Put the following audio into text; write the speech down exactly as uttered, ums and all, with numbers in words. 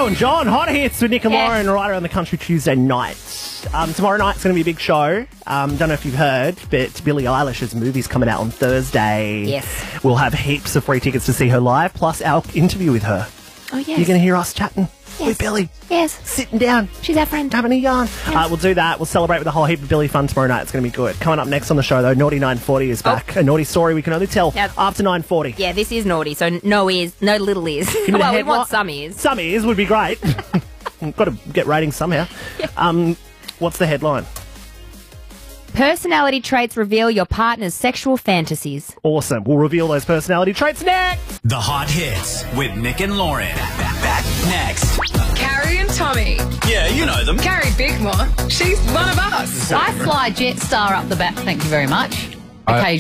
Elton John, Hot Hits with Nick and Yes. Lauren right around the country Tuesday night. Um, tomorrow night's going to be a big show. Um, don't know if you've heard, but Billie Eilish's movie's coming out on Thursday. Yes. We'll have heaps of free tickets to see her live, plus our interview with her. Oh, yes. You're going to hear us chatting Yes. with Billie, Yes. sitting down, She's our friend. having a yarn. Uh, we'll do that. We'll celebrate with a whole heap of Billie fun tomorrow night. It's going to be good. Coming up next on the show, though, Naughty nine forty is back. A naughty story we can only tell Yep. after nine forty. Yeah, this is naughty, so no ears, no little ears. Give me the Well, we headline. want some ears. Some ears would be great. We've got to get ratings somehow. Um, what's the headline? Personality traits reveal your partner's sexual fantasies. Awesome. We'll reveal those personality traits next. The Hot Hits with Nick and Lauren. Back, back next. Carrie and Tommy. Yeah, you know them. Carrie Bickmore, she's one of us. I fly Jetstar up the back, thank you very much. I- Occasionally.